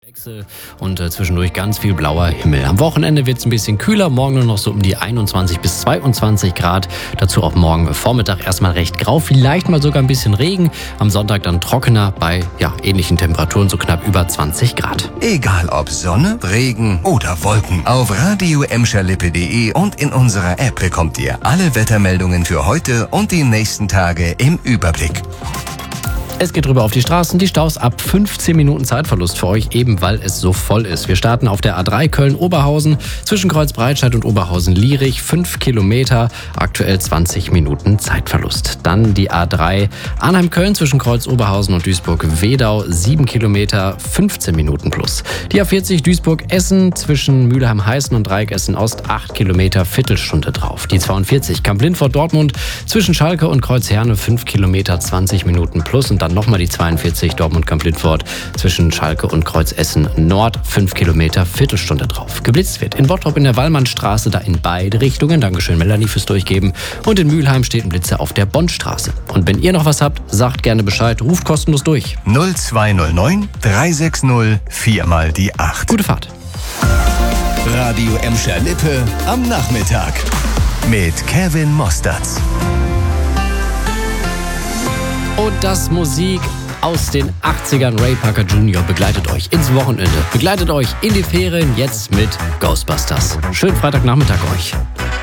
Und zwischendurch ganz viel blauer Himmel. Am Wochenende wird es ein bisschen kühler, morgen nur noch so um die 21 bis 22 Grad. Dazu auch morgen Vormittag erstmal recht grau, vielleicht mal sogar ein bisschen Regen. Am Sonntag dann trockener bei ähnlichen Temperaturen, so knapp über 20 Grad. Egal ob Sonne, Regen oder Wolken. Auf radio-emscherlippe.de und in unserer App bekommt ihr alle Wettermeldungen für heute und die nächsten Tage im Überblick. Es geht rüber auf die Straßen, die Staus ab 15 Minuten Zeitverlust für euch, eben weil es so voll ist. Wir starten auf der A3 Köln-Oberhausen, zwischen Kreuzbreitscheid und Oberhausen-Lierich, 5 Kilometer, aktuell 20 Minuten Zeitverlust. Dann die A3 Arnheim-Köln, zwischen Kreuz-Oberhausen und Duisburg-Wedau, 7 Kilometer, 15 Minuten plus. Die A40 Duisburg-Essen, zwischen Mülheim-Heißen und Dreieck Essen-Ost, 8 Kilometer, Viertelstunde drauf. Die 42 Kamp-Lindfort-Dortmund, zwischen Schalke und Kreuzherne, 5 Kilometer, 20 Minuten plus. Und dann nochmal die 42 Dortmund-Kamp-Lindfort zwischen Schalke und Kreuzessen Nord, 5 Kilometer, Viertelstunde drauf. Geblitzt wird in Bottrop in der Wallmannstraße, da in beide Richtungen. Dankeschön Melanie fürs Durchgeben. Und in Mülheim steht ein Blitzer auf der Bonnstraße. Und wenn ihr noch was habt, sagt gerne Bescheid, ruft kostenlos durch. 0209 360 4 mal die 8. Gute Fahrt. Radio Emscher-Lippe am Nachmittag mit Kevin Mosterz. Und das Musik aus den 80ern. Ray Parker Jr. begleitet euch ins Wochenende, begleitet euch in die Ferien, jetzt mit Ghostbusters. Schönen Freitagnachmittag euch.